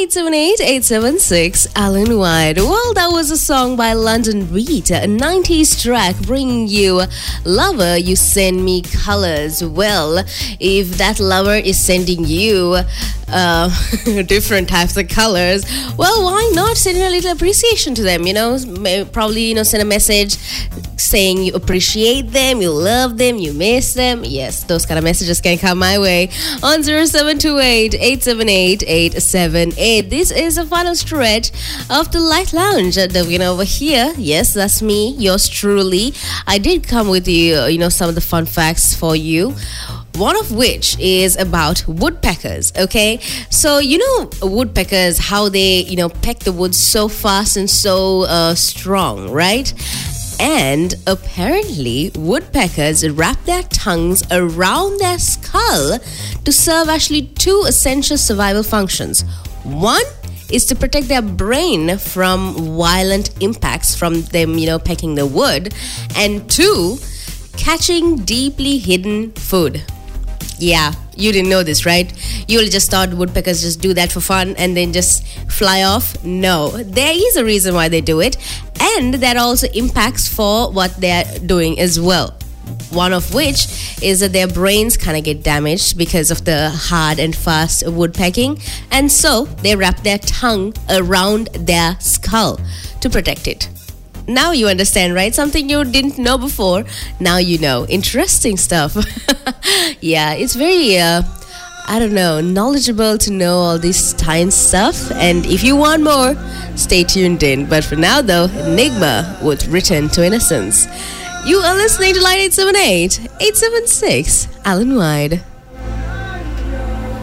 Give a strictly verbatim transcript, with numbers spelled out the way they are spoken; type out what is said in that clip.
eight seven eight, eight seven six, Alan White. Well, that was a song by London Beat, a nineties track bringing you Lover, You Send Me Colors. Well, if that lover is sending you uh, different types of colors, well, why not send a little appreciation to them, you know? Probably, you know, send a message saying you appreciate them, you love them, you miss them. Yes, those kind of messages can come my way on zero seven two eight, eight seven eight, eight seven eight. This is the final stretch of the Light Lounge. The winner over here, yes, that's me, yours truly. I did come with you, you know, some of the fun facts for you. One of which is about woodpeckers, okay? So, you know, woodpeckers, how they, you know, peck the wood so fast and so uh, strong, right? And apparently, woodpeckers wrap their tongues around their skull to serve actually two essential survival functions. One is to protect their brain from violent impacts from them, you know, pecking the wood. And two, catching deeply hidden food. Yeah, you didn't know this, right? You will just thought woodpeckers just do that for fun and then just fly off. No, there is a reason why they do it, and that also impacts for what they're doing as well. One of which is that their brains kind of get damaged because of the hard and fast woodpecking, and so they wrap their tongue around their skull to protect it. Now you understand, right? Something you didn't know before. Now you know. Interesting stuff. Yeah, it's very, uh, I don't know, knowledgeable to know all this science stuff. And if you want more, stay tuned in. But for now, though, Enigma with Return to Innocence. You are listening to Line eight seven eight, eight seven six, Alan White.